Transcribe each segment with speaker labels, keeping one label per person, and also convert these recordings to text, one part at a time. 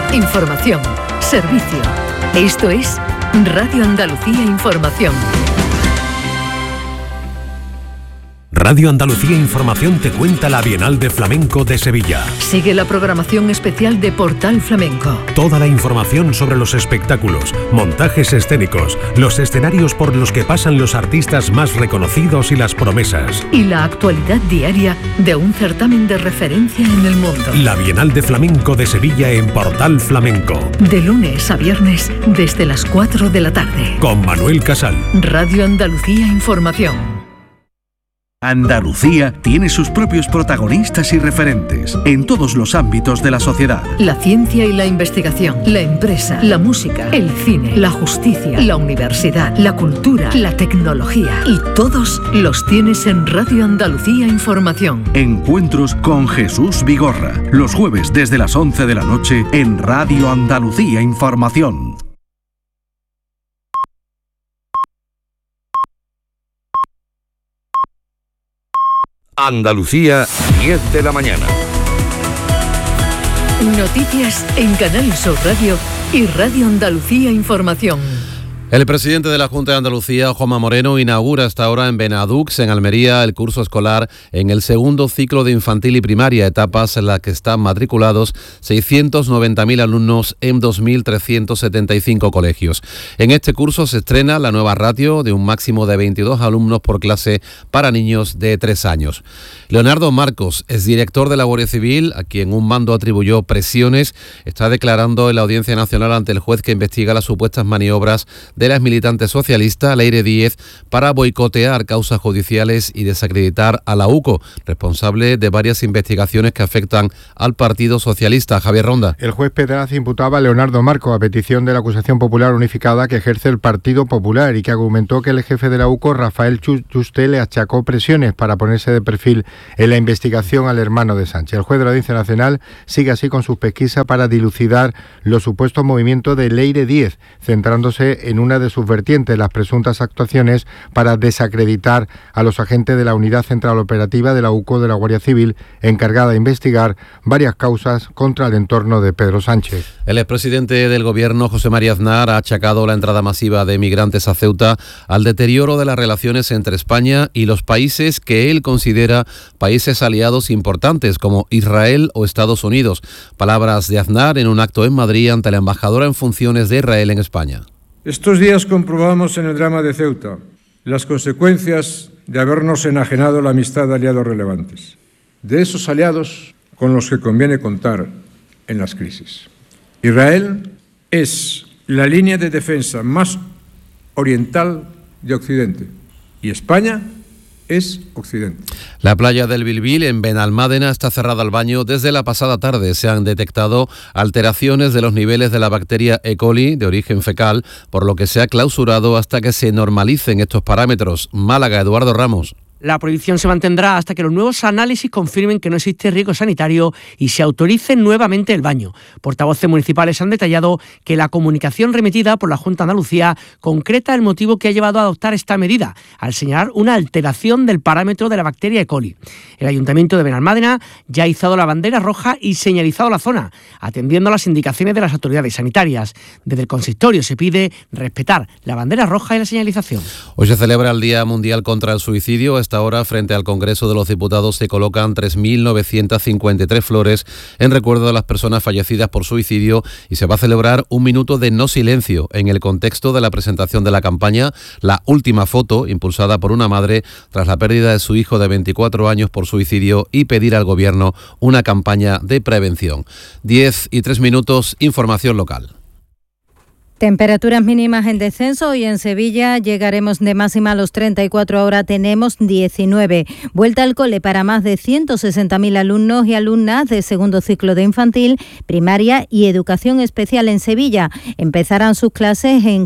Speaker 1: información, servicio. Esto es Radio Andalucía Información.
Speaker 2: Radio Andalucía Información te cuenta la Bienal de Flamenco de Sevilla.
Speaker 1: Sigue la programación especial de Portal Flamenco.
Speaker 2: Toda la información sobre los espectáculos, montajes escénicos, los escenarios por los que pasan los artistas más reconocidos y las promesas.
Speaker 1: Y la actualidad diaria de un certamen de referencia en el mundo.
Speaker 2: La Bienal de Flamenco de Sevilla en Portal Flamenco.
Speaker 1: De lunes a viernes desde las 4 de la tarde.
Speaker 2: Con Manuel Casal.
Speaker 1: Radio Andalucía Información.
Speaker 3: Andalucía tiene sus propios protagonistas y referentes en todos los ámbitos de la sociedad.
Speaker 1: La ciencia y la investigación, la empresa, la música, el cine, la justicia, la universidad, la cultura, la tecnología. Y todos los tienes en Radio Andalucía Información.
Speaker 3: Encuentros con Jesús Vigorra, los jueves desde las 11 de la noche en Radio Andalucía Información.
Speaker 4: Andalucía, 10 de la mañana.
Speaker 1: Noticias en Canal Sur Radio y Radio Andalucía Información.
Speaker 5: El presidente de la Junta de Andalucía, Juanma Moreno, inaugura hasta ahora en Benadux, en Almería, el curso escolar en el segundo ciclo de infantil y primaria, etapas en las que están matriculados 690.000 alumnos en 2.375 colegios. En este curso se estrena la nueva ratio de un máximo de 22 alumnos por clase para niños de 3 años. Leonardo Marcos, exdirector de la Guardia Civil, a quien un mando atribuyó presiones, está declarando en la Audiencia Nacional ante el juez que investiga las supuestas maniobras de la militante socialista Leire Díez para boicotear causas judiciales y desacreditar a la UCO, responsable de varias investigaciones que afectan al Partido Socialista. Javier Ronda.
Speaker 6: El juez Pedraz imputaba a Leonardo Marcos a petición de la acusación popular unificada que ejerce el Partido Popular y que argumentó que el jefe de la UCO, Rafael Juste, le achacó presiones para ponerse de perfil en la investigación al hermano de Sánchez. El juez de la Audiencia Nacional sigue así con sus pesquisas para dilucidar los supuestos movimientos de Leire Díez, centrándose en una de sus vertientes, las presuntas actuaciones para desacreditar a los agentes de la Unidad Central Operativa de la UCO de la Guardia Civil, encargada de investigar varias causas contra el entorno de Pedro Sánchez.
Speaker 5: El expresidente del Gobierno, José María Aznar, ha achacado la entrada masiva de migrantes a Ceuta al deterioro de las relaciones entre España y los países que él considera países aliados importantes, como Israel o Estados Unidos. Palabras de Aznar en un acto en Madrid ante la embajadora en funciones de Israel en España.
Speaker 7: Estos días comprobamos en el drama de Ceuta las consecuencias de habernos enajenado la amistad de aliados relevantes, de esos aliados con los que conviene contar en las crisis. Israel es la línea de defensa más oriental de Occidente y España es Occidente.
Speaker 5: La playa del Bilbil, en Benalmádena, está cerrada al baño desde la pasada tarde. Se han detectado alteraciones de los niveles de la bacteria E. coli de origen fecal, por lo que se ha clausurado hasta que se normalicen estos parámetros. Málaga, Eduardo Ramos.
Speaker 8: La prohibición se mantendrá hasta que los nuevos análisis confirmen que no existe riesgo sanitario y se autorice nuevamente el baño. Portavoces municipales han detallado que la comunicación remitida por la Junta de Andalucía concreta el motivo que ha llevado a adoptar esta medida, al señalar una alteración del parámetro de la bacteria E. coli. El Ayuntamiento de Benalmádena ya ha izado la bandera roja y señalizado la zona, atendiendo a las indicaciones de las autoridades sanitarias. Desde el consistorio se pide respetar la bandera roja y la señalización.
Speaker 5: Hoy se celebra el Día Mundial contra el Suicidio. Hasta ahora, frente al Congreso de los Diputados, se colocan 3.953 flores en recuerdo de las personas fallecidas por suicidio y se va a celebrar un minuto de no silencio en el contexto de la presentación de la campaña La Última Foto, impulsada por una madre tras la pérdida de su hijo de 24 años por suicidio, y pedir al Gobierno una campaña de prevención. 10:03, información local.
Speaker 9: Temperaturas mínimas en descenso y en Sevilla llegaremos de máxima a los 34, ahora tenemos 19. Vuelta al cole para más de 160.000 alumnos y alumnas de segundo ciclo de infantil, primaria y educación especial en Sevilla. Empezarán sus clases en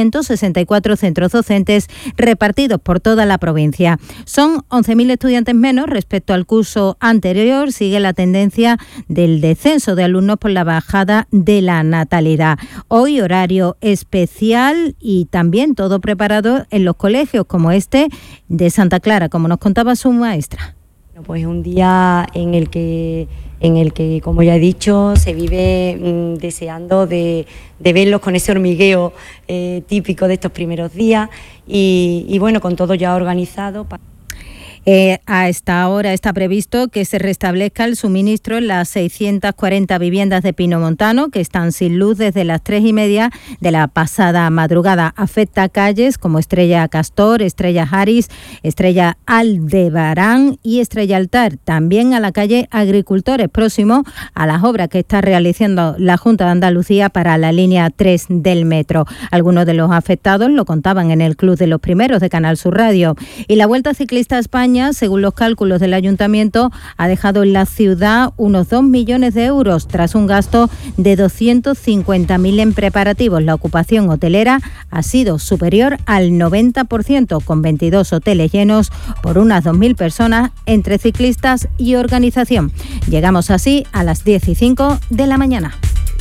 Speaker 9: 564 centros docentes repartidos por toda la provincia. Son 11.000 estudiantes menos respecto al curso anterior. Sigue la tendencia del descenso de alumnos por la bajada de la natalidad. Hoy horario especial y también todo preparado en los colegios como este de Santa Clara, como nos contaba su maestra.
Speaker 10: Pues un día en el que en el que, como ya he dicho, se vive deseando de verlos con ese hormigueo típico de estos primeros días y bueno, con todo ya organizado.
Speaker 9: A esta hora está previsto que se restablezca el suministro en las 640 viviendas de Pinomontano que están sin luz desde las 3:30 de la pasada madrugada. Afecta a calles como Estrella Castor, Estrella Harris, Estrella Aldebarán y Estrella Altar. También a la calle Agricultores, próximo a las obras que está realizando la Junta de Andalucía para la línea 3 del metro. Algunos de los afectados lo contaban en el Club de los Primeros de Canal Sur Radio. Y la Vuelta Ciclista a España, según los cálculos del Ayuntamiento, ha dejado en la ciudad unos 2 millones de euros tras un gasto de 250.000 en preparativos. La ocupación hotelera ha sido superior al 90%, con 22 hoteles llenos por unas 2.000 personas entre ciclistas y organización. Llegamos así a las 10:05 de la mañana.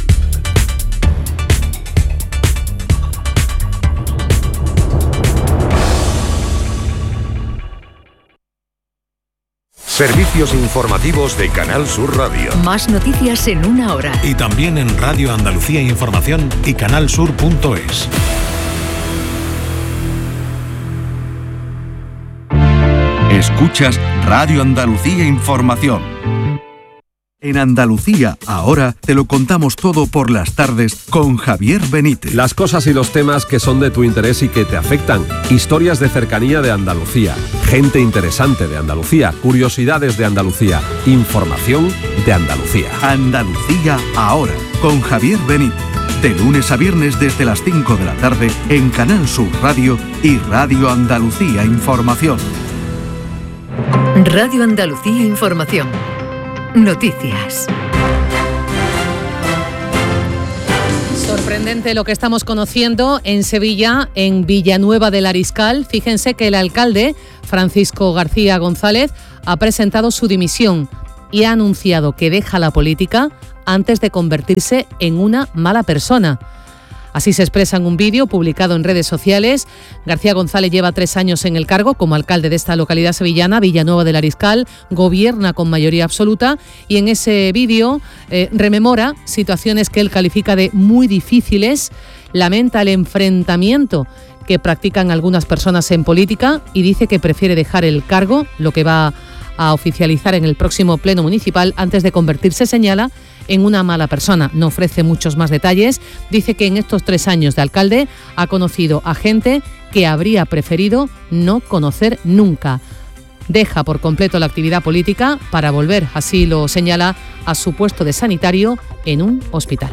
Speaker 4: Servicios informativos de Canal Sur Radio.
Speaker 1: Más noticias en una hora.
Speaker 2: Y también en Radio Andalucía Información y canalsur.es.
Speaker 3: Escuchas Radio Andalucía Información. En Andalucía, ahora te lo contamos todo por las tardes con Javier Benítez.
Speaker 11: Las cosas y los temas que son de tu interés y que te afectan. Historias de cercanía de Andalucía. Gente interesante de Andalucía. Curiosidades de Andalucía. Información de Andalucía.
Speaker 3: Andalucía ahora, con Javier Benítez. De lunes a viernes desde las 5 de la tarde en Canal Sur Radio y Radio Andalucía Información.
Speaker 1: Radio Andalucía Información. Noticias.
Speaker 12: Sorprendente lo que estamos conociendo en Sevilla, en Villanueva del Ariscal. Fíjense que el alcalde, Francisco García González, ha presentado su dimisión y ha anunciado que deja la política antes de convertirse en una mala persona. Así se expresa en un vídeo publicado en redes sociales. García González lleva 3 años en el cargo como alcalde de esta localidad sevillana, Villanueva del Ariscal, gobierna con mayoría absoluta y en ese vídeo rememora situaciones que él califica de muy difíciles, lamenta el enfrentamiento que practican algunas personas en política y dice que prefiere dejar el cargo, lo que va a oficializar en el próximo pleno municipal antes de convertirse, señala, en una mala persona. No ofrece muchos más detalles. Dice que en estos 3 años de alcalde ha conocido a gente que habría preferido no conocer nunca. Deja por completo la actividad política para volver, así lo señala, a su puesto de sanitario en un hospital.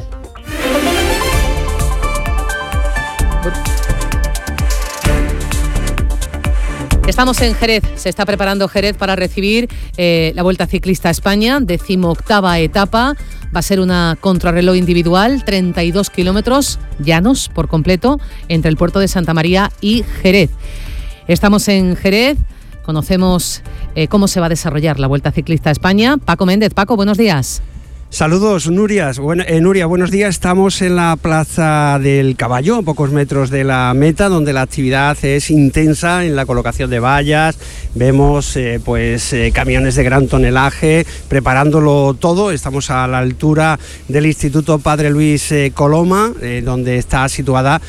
Speaker 12: Estamos en Jerez, se está preparando Jerez para recibir la Vuelta Ciclista a España, 18ª etapa. Va a ser una contrarreloj individual, 32 kilómetros llanos por completo, entre el puerto de Santa María y Jerez. Estamos en Jerez, conocemos cómo se va a desarrollar la Vuelta Ciclista a España. Paco Méndez. Paco, buenos días.
Speaker 13: Saludos, Nuria, buenos días. Estamos en la Plaza del Caballo, a pocos metros de la meta, donde la actividad es intensa en la colocación de vallas. Vemos camiones de gran tonelaje, preparándolo todo. Estamos a la altura del Instituto Padre Luis Coloma, donde está situada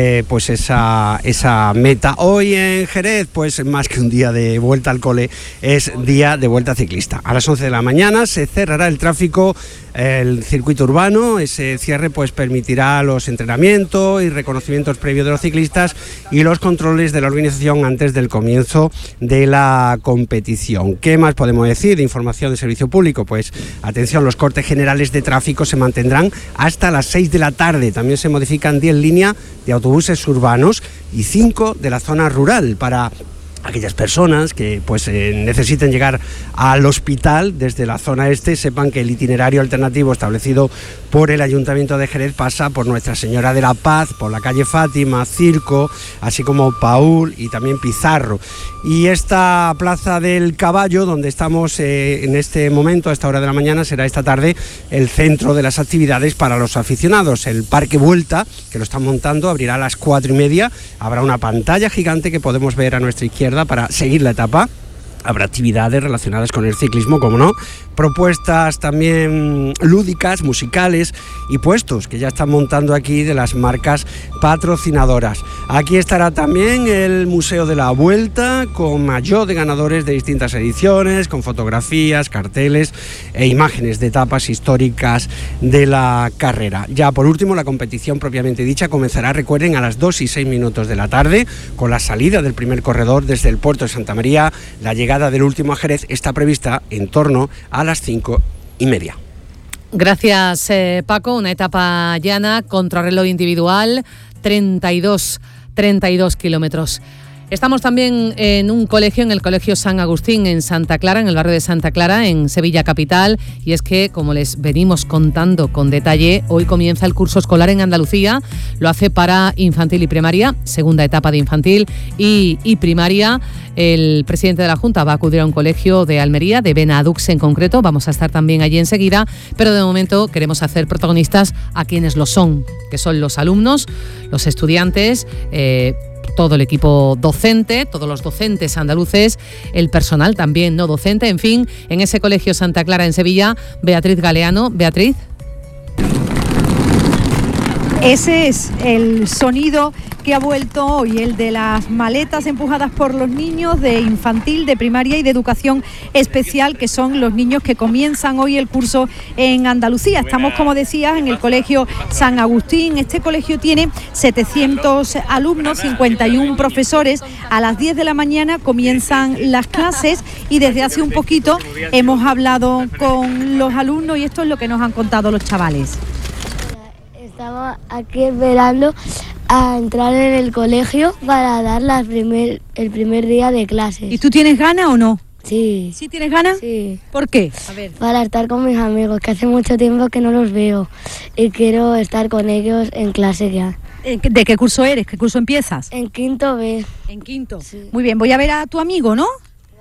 Speaker 13: esa meta. Hoy en Jerez, pues más que un día de vuelta al cole, es día de vuelta ciclista. A las 11 de la mañana se cerrará el tráfico, el circuito urbano. Ese cierre pues permitirá los entrenamientos y reconocimientos previos de los ciclistas y los controles de la organización antes del comienzo de la competición. ¿Qué más podemos decir de información de servicio público? Pues atención, los cortes generales de tráfico se mantendrán hasta las 6 de la tarde. También se modifican 10 líneas de autobuses urbanos y 5 de la zona rural para aquellas personas que necesiten llegar al hospital desde la zona este. Sepan que el itinerario alternativo establecido por el Ayuntamiento de Jerez pasa por Nuestra Señora de la Paz, por la calle Fátima, Circo, así como Paúl y también Pizarro. Y esta Plaza del Caballo, donde estamos en este momento, a esta hora de la mañana, será esta tarde el centro de las actividades para los aficionados. El Parque Vuelta, que lo están montando, abrirá a las 4:30. Habrá una pantalla gigante que podemos ver a nuestra izquierda para seguir la etapa. Habrá actividades relacionadas con el ciclismo, como no, propuestas también lúdicas, musicales y puestos que ya están montando aquí de las marcas patrocinadoras. Aquí estará también el Museo de la Vuelta con maillot de ganadores de distintas ediciones, con fotografías, carteles e imágenes de etapas históricas de la carrera. Ya por último, la competición propiamente dicha comenzará, recuerden, a las 2:06 de la tarde, con la salida del primer corredor desde el puerto de Santa María. La llegada del último a Jerez está prevista en torno a las 5:30.
Speaker 12: Gracias, Paco. Una etapa llana, contrarreloj individual, 32 kilómetros. Estamos también en un colegio, en el Colegio San Agustín, en Santa Clara, en el barrio de Santa Clara, en Sevilla capital. Y es que, como les venimos contando con detalle, hoy comienza el curso escolar en Andalucía. Lo hace para infantil y primaria, segunda etapa de infantil y primaria. El presidente de la Junta va a acudir a un colegio de Almería, de Benadux en concreto. Vamos a estar también allí enseguida, pero de momento queremos hacer protagonistas a quienes lo son, que son los alumnos, los estudiantes, todo el equipo docente, todos los docentes andaluces, el personal también no docente, en fin, en ese colegio Santa Clara en Sevilla, Beatriz Galeano. Beatriz.
Speaker 14: Ese es el sonido que ha vuelto hoy, el de las maletas empujadas por los niños de infantil, de primaria y de educación especial, que son los niños que comienzan hoy el curso en Andalucía. Estamos, como decías, en el Colegio San Agustín. Este colegio tiene 700 alumnos, 51 profesores. A las 10 de la mañana comienzan las clases y desde hace un poquito hemos hablado con los alumnos y esto es lo que nos han contado los chavales.
Speaker 15: Estamos aquí esperando a entrar en el colegio para dar el primer día de clases.
Speaker 14: ¿Y tú tienes ganas o no?
Speaker 15: Sí.
Speaker 14: ¿Sí tienes ganas?
Speaker 15: Sí.
Speaker 14: ¿Por qué?
Speaker 15: A ver. Para estar con mis amigos, que hace mucho tiempo que no los veo y quiero estar con ellos en clase ya.
Speaker 14: ¿De qué curso eres? ¿Qué curso empiezas?
Speaker 15: En quinto B.
Speaker 14: ¿En quinto? Sí. Muy bien, voy a ver a tu amigo, ¿no?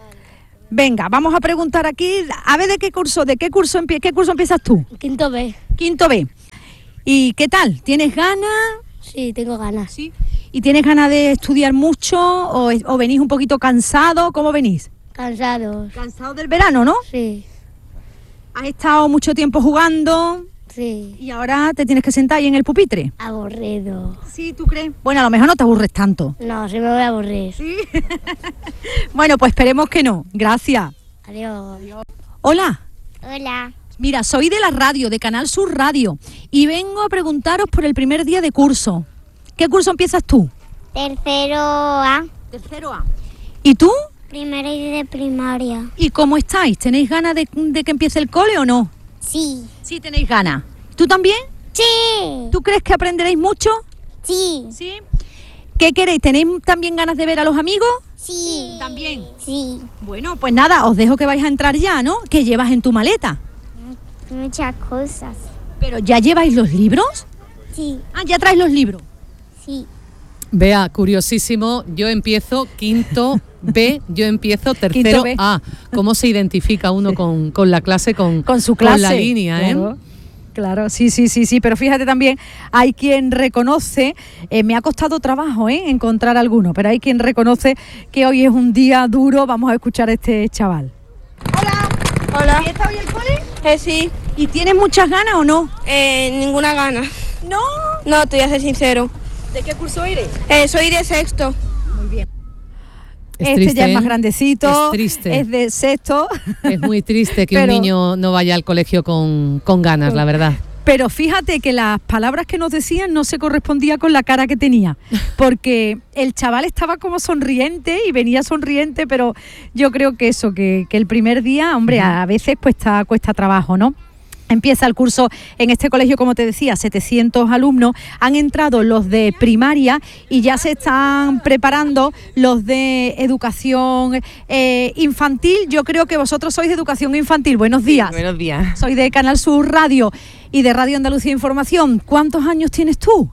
Speaker 14: Venga, vamos a preguntar aquí, a ver qué curso empiezas tú.
Speaker 15: Quinto B.
Speaker 14: Quinto B. ¿Y qué tal? ¿Tienes ganas?
Speaker 15: Sí, tengo ganas.
Speaker 14: ¿Sí? ¿Y tienes ganas de estudiar mucho o venís un poquito cansado? ¿Cómo venís?
Speaker 15: Cansados.
Speaker 14: ¿Cansados del verano, no?
Speaker 15: Sí.
Speaker 14: ¿Has estado mucho tiempo jugando?
Speaker 15: Sí.
Speaker 14: ¿Y ahora te tienes que sentar ahí en el pupitre?
Speaker 15: Aburrido.
Speaker 14: ¿Sí, tú crees? Bueno, a lo mejor no te aburres tanto.
Speaker 15: No, sí me voy a aburrir.
Speaker 14: ¿Sí? Bueno, pues esperemos que no. Gracias.
Speaker 15: Adiós.
Speaker 14: Hola.
Speaker 15: Hola.
Speaker 14: Mira, soy de la radio, de Canal Sur Radio, y vengo a preguntaros por el primer día de curso. ¿Qué curso empiezas tú?
Speaker 15: Tercero A.
Speaker 14: Tercero A. ¿Y tú?
Speaker 15: Primero y de primaria.
Speaker 14: ¿Y cómo estáis? ¿Tenéis ganas de que empiece el cole o no?
Speaker 15: Sí.
Speaker 14: Sí, tenéis ganas. ¿Tú también?
Speaker 15: Sí.
Speaker 14: ¿Tú crees que aprenderéis mucho?
Speaker 15: Sí.
Speaker 14: ¿Sí? ¿Qué queréis? ¿Tenéis también ganas de ver a los amigos?
Speaker 15: Sí.
Speaker 14: ¿También?
Speaker 15: Sí.
Speaker 14: Bueno, pues nada, os dejo que vais a entrar ya, ¿no? ¿Qué llevas en tu maleta?
Speaker 15: Muchas cosas.
Speaker 14: ¿Pero ya lleváis los libros?
Speaker 15: Sí.
Speaker 14: Ah, ¿ya traes los libros?
Speaker 15: Sí.
Speaker 12: Vea, curiosísimo, yo empiezo quinto B, yo empiezo tercero A. ¿Cómo se identifica uno con la clase, con su clase? Con la línea,
Speaker 14: claro. Claro, sí, pero fíjate también, hay quien reconoce, me ha costado trabajo encontrar alguno, pero hay quien reconoce que hoy es un día duro. Vamos a escuchar a este chaval.
Speaker 16: Hola.
Speaker 14: ¿Y está hoy el cole?
Speaker 16: Sí.
Speaker 14: ¿Y tienes muchas ganas o no?
Speaker 16: Ninguna gana.
Speaker 14: ¿No?
Speaker 16: No, te voy a ser sincero.
Speaker 14: ¿De qué curso eres?
Speaker 16: Soy de sexto.
Speaker 14: Muy bien.
Speaker 12: Es
Speaker 14: este
Speaker 12: triste,
Speaker 14: ya es más grandecito,
Speaker 12: es triste.
Speaker 14: Es de sexto.
Speaker 12: Es muy triste que un niño no vaya al colegio con ganas, la verdad.
Speaker 14: Pero fíjate que las palabras que nos decían no se correspondía con la cara que tenía, porque el chaval estaba como sonriente y venía sonriente, pero yo creo que eso, que el primer día, hombre, a veces cuesta trabajo, ¿no? Empieza el curso en este colegio, como te decía, 700 alumnos. Han entrado los de primaria y ya se están preparando los de educación infantil. Yo creo que vosotros sois de educación infantil. Buenos días.
Speaker 17: Sí, buenos días.
Speaker 14: Soy de Canal Sur Radio y de Radio Andalucía Información. ¿Cuántos años tienes tú?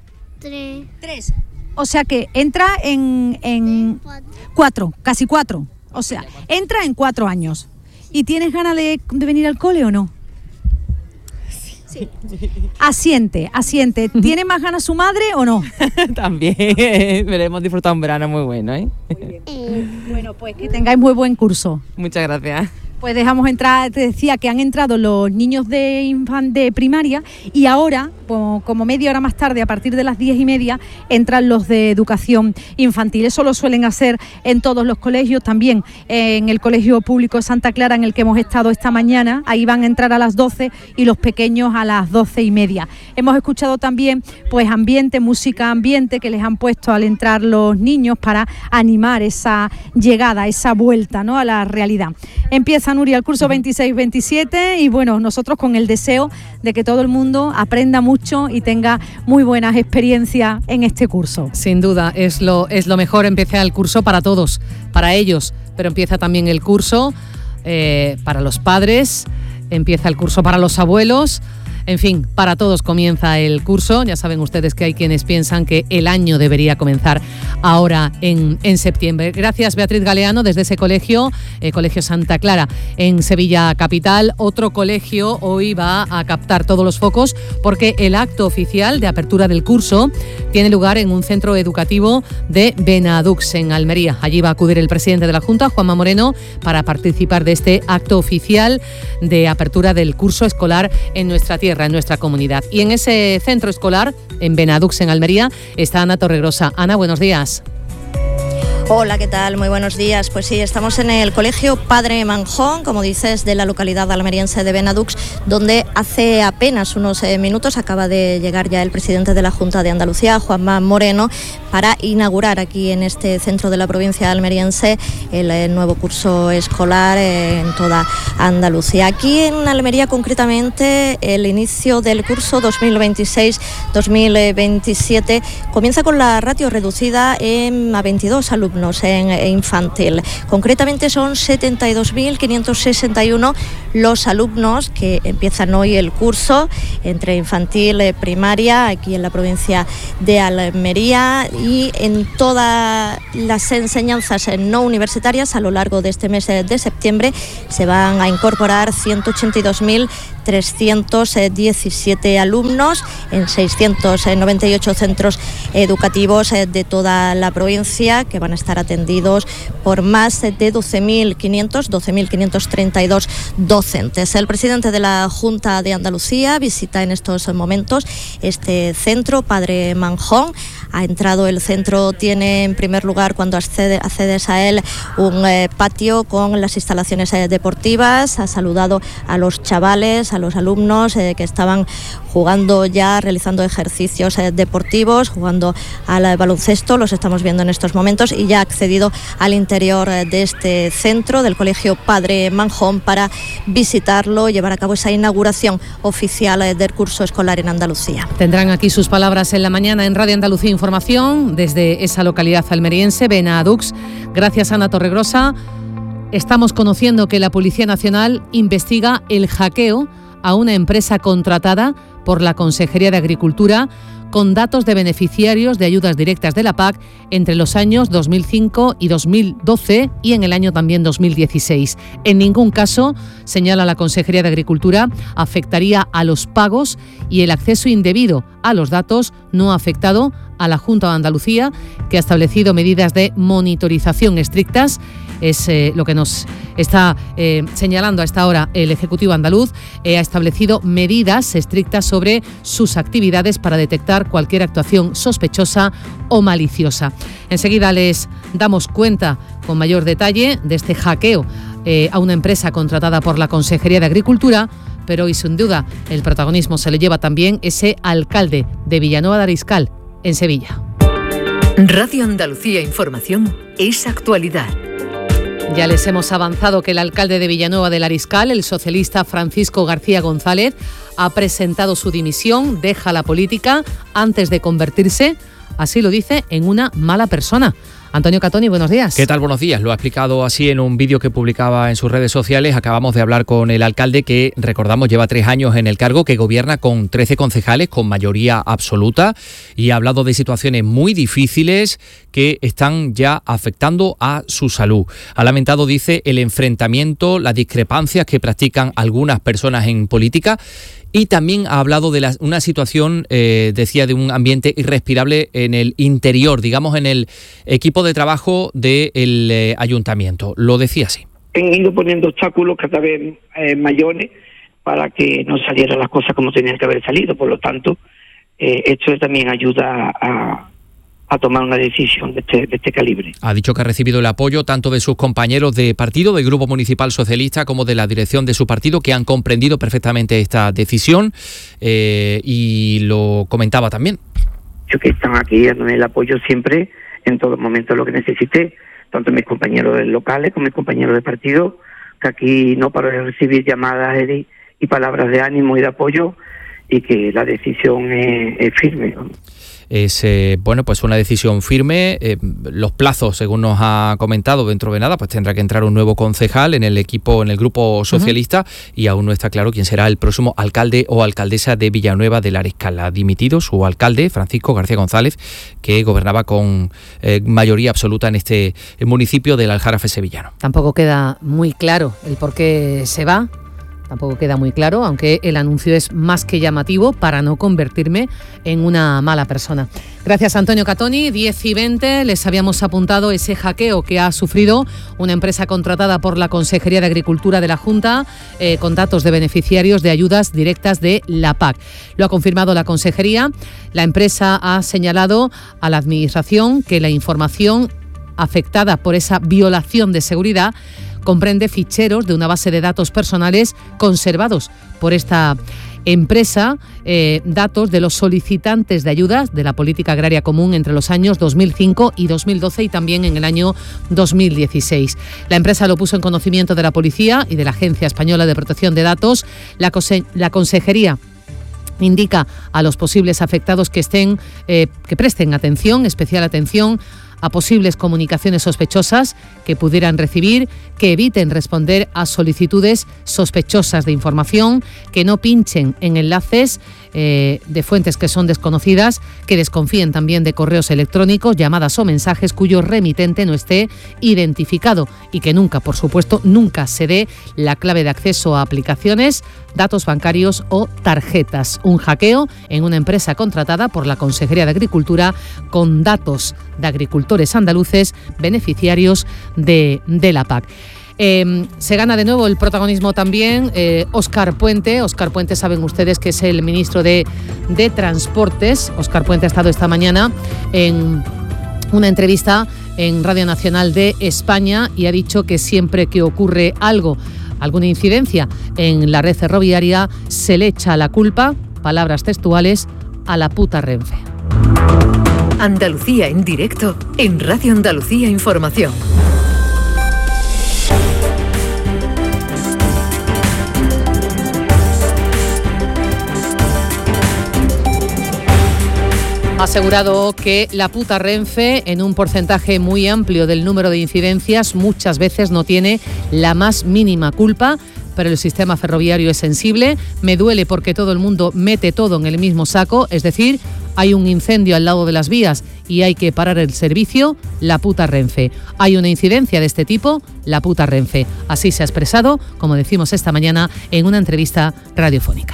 Speaker 15: 3.
Speaker 14: O sea que entra en 4, casi 4. O sea, entra en 4 años. ¿Y tienes ganas de venir al cole o no? Sí. Asiente. ¿Tiene más ganas su madre o no?
Speaker 17: También, hemos disfrutado un verano muy bueno, ¿eh?
Speaker 14: Muy bien. Bueno, pues que tengáis muy buen curso.
Speaker 17: Muchas gracias.
Speaker 14: Pues dejamos entrar, te decía que han entrado los niños de primaria y ahora, como media hora más tarde, a partir de las 10:30, entran los de educación infantil. Eso lo suelen hacer en todos los colegios, también en el Colegio Público Santa Clara, en el que hemos estado esta mañana. Ahí van a entrar a las 12 y los pequeños a las 12:30. Hemos escuchado también pues música ambiente que les han puesto al entrar los niños para animar esa llegada, esa vuelta, ¿no?, a la realidad. Empieza, Nuria, el curso 26-27 y bueno, nosotros con el deseo de que todo el mundo aprenda mucho y tenga muy buenas experiencias en este curso.
Speaker 12: Sin duda, es lo mejor. Empieza el curso para todos, para ellos, pero empieza también el curso para los padres, empieza el curso para los abuelos. En fin, para todos comienza el curso. Ya saben ustedes que hay quienes piensan que el año debería comenzar ahora en septiembre. Gracias, Beatriz Galeano, desde ese colegio, Colegio Santa Clara, en Sevilla Capital. Otro colegio hoy va a captar todos los focos porque el acto oficial de apertura del curso tiene lugar en un centro educativo de Benadux, en Almería. Allí va a acudir el presidente de la Junta, Juanma Moreno, para participar de este acto oficial de apertura del curso escolar en nuestra tierra, en nuestra comunidad. Y en ese centro escolar, en Benadux, en Almería, está Ana Torregrosa. Ana, buenos días.
Speaker 18: Hola, ¿qué tal? Muy buenos días. Pues sí, estamos en el Colegio Padre Manjón, como dices, de la localidad almeriense de Benadux, donde hace apenas unos minutos acaba de llegar ya el presidente de la Junta de Andalucía, Juanma Moreno, para inaugurar aquí en este centro de la provincia almeriense el nuevo curso escolar en toda Andalucía. Aquí en Almería, concretamente, el inicio del curso 2026-2027 comienza con la ratio reducida a 22 alumnos en infantil. Concretamente son 72.561 los alumnos que empiezan hoy el curso entre infantil y primaria aquí en la provincia de Almería, y en todas las enseñanzas no universitarias a lo largo de este mes de septiembre se van a incorporar 182.317 alumnos en 698 centros educativos de toda la provincia, que van a estar atendidos por más de 12.532 docentes. El presidente de la Junta de Andalucía visita en estos momentos este centro, Padre Manjón. Ha entrado el centro, tiene en primer lugar, cuando accedes a él, un patio con las instalaciones deportivas. Ha saludado a los chavales, a los alumnos que estaban jugando ya, realizando ejercicios deportivos, jugando al baloncesto, los estamos viendo en estos momentos, y ya ha accedido al interior de este centro del Colegio Padre Manjón para visitarlo y llevar a cabo esa inauguración oficial del curso escolar en Andalucía.
Speaker 12: Tendrán aquí sus palabras en la mañana en Radio Andalucía Información desde esa localidad almeriense, Benadux. Gracias, Ana Torregrosa. Estamos conociendo que la Policía Nacional investiga el hackeo a una empresa contratada por la Consejería de Agricultura con datos de beneficiarios de ayudas directas de la PAC entre los años 2005 y 2012 y en el año también 2016. En ningún caso, señala la Consejería de Agricultura, afectaría a los pagos, y el acceso indebido a los datos no ha afectado a la Junta de Andalucía, que ha establecido medidas de monitorización estrictas. Es lo que nos está señalando a esta hora el Ejecutivo andaluz. Ha establecido medidas estrictas sobre sus actividades para detectar cualquier actuación sospechosa o maliciosa. Enseguida les damos cuenta con mayor detalle de este hackeo a una empresa contratada por la Consejería de Agricultura, pero hoy sin duda el protagonismo se le lleva también ese alcalde de Villanueva de Ariscal, en Sevilla.
Speaker 1: Radio Andalucía Información es actualidad.
Speaker 12: Ya les hemos avanzado que el alcalde de Villanueva del Ariscal, el socialista Francisco García González, ha presentado su dimisión, deja la política antes de convertirse, así lo dice, en una mala persona. Antonio Catoni, buenos días.
Speaker 19: ¿Qué tal? Buenos días. Lo ha explicado así en un vídeo que publicaba en sus redes sociales. Acabamos de hablar con el alcalde que, recordamos, lleva 3 años en el cargo, que gobierna con 13 concejales, con mayoría absoluta, y ha hablado de situaciones muy difíciles que están ya afectando a su salud. Ha lamentado, dice, el enfrentamiento, las discrepancias que practican algunas personas en política, Y también ha hablado de una situación, decía, de un ambiente irrespirable en el interior, digamos, en el equipo de trabajo del ayuntamiento. Lo decía así.
Speaker 20: Han ido poniendo obstáculos cada vez mayores para que no salieran las cosas como tenían que haber salido. Por lo tanto, esto también ayuda a tomar una decisión de este calibre.
Speaker 19: Ha dicho que ha recibido el apoyo tanto de sus compañeros de partido, del Grupo Municipal Socialista, como de la dirección de su partido, que han comprendido perfectamente esta decisión, y lo comentaba también.
Speaker 20: Yo que están aquí dándome el apoyo siempre, en todo momento lo que necesite, tanto mis compañeros locales como mis compañeros de partido, que aquí no paro de recibir llamadas y palabras de ánimo y de apoyo, y que la decisión es firme, ¿no?
Speaker 19: Es pues una decisión firme. Los plazos, según nos ha comentado, dentro de nada, pues tendrá que entrar un nuevo concejal en el equipo, en el Grupo Socialista, y aún no está claro quién será el próximo alcalde o alcaldesa de Villanueva del Ariscal. Ha dimitido su alcalde, Francisco García González, que gobernaba con mayoría absoluta en este municipio del Aljarafe sevillano.
Speaker 12: Tampoco queda muy claro el por qué se va. Tampoco queda muy claro, aunque el anuncio es más que llamativo para no convertirme en una mala persona. Gracias, Antonio Catoni. 10:20, les habíamos apuntado ese hackeo que ha sufrido una empresa contratada por la Consejería de Agricultura de la Junta, con datos de beneficiarios de ayudas directas de la PAC. Lo ha confirmado la Consejería. La empresa ha señalado a la Administración que la información afectada por esa violación de seguridad comprende ficheros de una base de datos personales conservados por esta empresa, datos de los solicitantes de ayudas de la Política Agraria Común entre los años 2005 y 2012 y también en el año 2016. La empresa lo puso en conocimiento de la Policía y de la Agencia Española de Protección de Datos. La Consejería indica a los posibles afectados que presten atención, especial atención, a posibles comunicaciones sospechosas que pudieran recibir, que eviten responder a solicitudes sospechosas de información, que no pinchen en enlaces de fuentes que son desconocidas, que desconfíen también de correos electrónicos, llamadas o mensajes cuyo remitente no esté identificado y que nunca, por supuesto, nunca se dé la clave de acceso a aplicaciones, datos bancarios o tarjetas. Un hackeo en una empresa contratada por la Consejería de Agricultura con datos de agricultores andaluces beneficiarios de la PAC. Se gana de nuevo el protagonismo también Óscar Puente. Óscar Puente, saben ustedes que es el ministro de Transportes. Óscar Puente ha estado esta mañana en una entrevista en Radio Nacional de España y ha dicho que siempre que ocurre alguna incidencia en la red ferroviaria, se le echa la culpa, palabras textuales, a la puta Renfe.
Speaker 1: Andalucía en directo en Radio Andalucía Información.
Speaker 12: Ha asegurado que la puta Renfe, en un porcentaje muy amplio del número de incidencias, muchas veces no tiene la más mínima culpa, pero el sistema ferroviario es sensible. Me duele porque todo el mundo mete todo en el mismo saco, es decir, hay un incendio al lado de las vías y hay que parar el servicio, la puta Renfe. Hay una incidencia de este tipo, la puta Renfe. Así se ha expresado, como decimos esta mañana, en una entrevista radiofónica.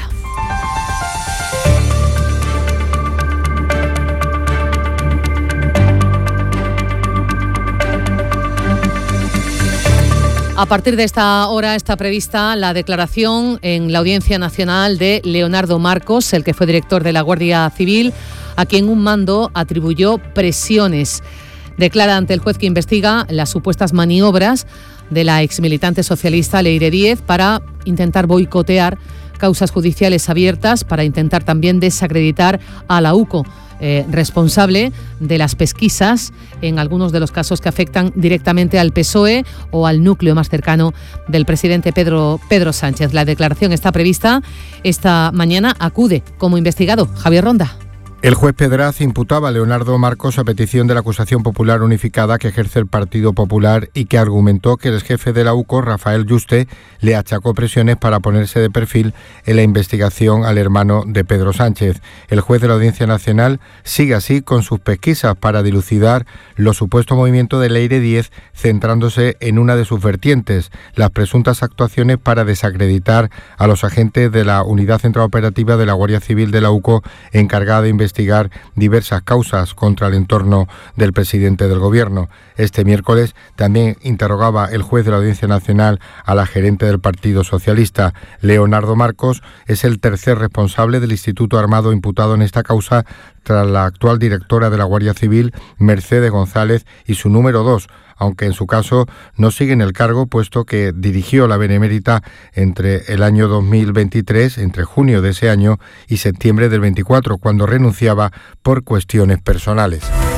Speaker 12: A partir de esta hora está prevista la declaración en la Audiencia Nacional de Leonardo Marcos, el que fue director de la Guardia Civil, a quien un mando atribuyó presiones. Declara ante el juez que investiga las supuestas maniobras de la exmilitante socialista Leire Díez para intentar boicotear causas judiciales abiertas, para intentar también desacreditar a la UCO, responsable de las pesquisas en algunos de los casos que afectan directamente al PSOE o al núcleo más cercano del presidente Pedro Sánchez. La declaración está prevista esta mañana. Acude como investigado Javier Ronda.
Speaker 6: El juez Pedraz imputaba a Leonardo Marcos a petición de la acusación popular unificada que ejerce el Partido Popular y que argumentó que el jefe de la UCO, Rafael Yuste, le achacó presiones para ponerse de perfil en la investigación al hermano de Pedro Sánchez. El juez de la Audiencia Nacional sigue así con sus pesquisas para dilucidar los supuestos movimientos de Leire Díez, centrándose en una de sus vertientes, las presuntas actuaciones para desacreditar a los agentes de la Unidad Central Operativa de la Guardia Civil de la UCO encargada de investigar diversas causas contra el entorno del presidente del Gobierno. Este miércoles también interrogaba el juez de la Audiencia Nacional a la gerente del Partido Socialista. Leonardo Marcos es el tercer responsable del Instituto Armado imputado en esta causa, tras la actual directora de la Guardia Civil, Mercedes González, y su número 2, aunque en su caso no sigue en el cargo, puesto que dirigió la Benemérita entre el año 2023, entre junio de ese año y septiembre del 24, cuando renunciaba por cuestiones personales.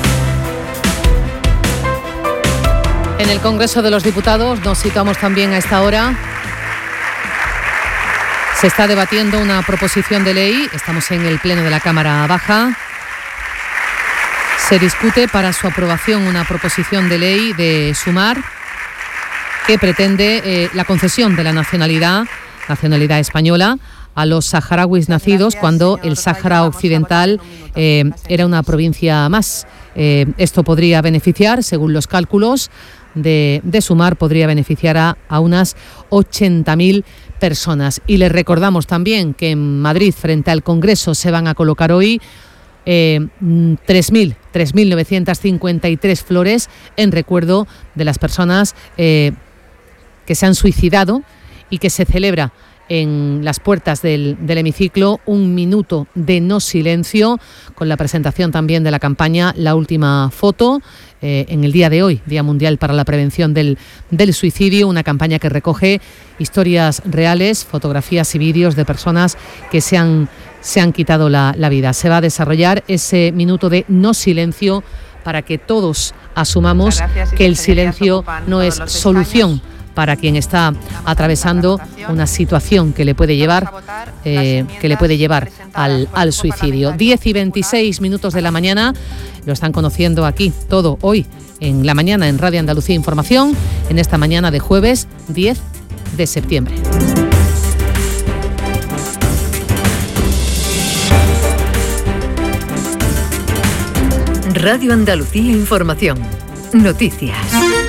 Speaker 12: En el Congreso de los Diputados nos situamos también a esta hora. Se está debatiendo una proposición de ley, estamos en el Pleno de la Cámara Baja. Se discute para su aprobación una proposición de ley de Sumar que pretende la concesión de la nacionalidad española a los saharauis nacidos cuando el Sáhara Occidental era una provincia más. Esto podría beneficiar, según los cálculos de Sumar, podría beneficiar a unas 80.000 personas. Y les recordamos también que en Madrid, frente al Congreso, se van a colocar hoy 3.953 flores en recuerdo de las personas que se han suicidado, y que se celebra en las puertas del hemiciclo un minuto de no silencio, con la presentación también de la campaña La Última Foto, en el día de hoy, Día Mundial para la Prevención del Suicidio, una campaña que recoge historias reales, fotografías y vídeos de personas que se han quitado la vida. Se va a desarrollar ese minuto de no silencio para que todos asumamos que el silencio no es solución para quien está atravesando una situación que le puede llevar al suicidio. 10 y 26 minutos de la mañana, lo están conociendo aquí todo hoy en la mañana en Radio Andalucía Información, en esta mañana de jueves 10 de septiembre.
Speaker 1: Radio Andalucía Información. Noticias.